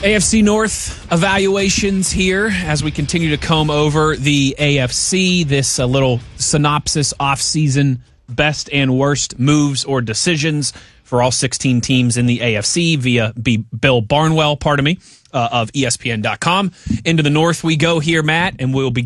AFC North evaluations here as we continue to comb over the AFC. This little synopsis offseason best and worst moves or decisions for all 16 teams in the AFC via Bill Barnwell, of ESPN.com. Into the North we go here, Matt, and we'll be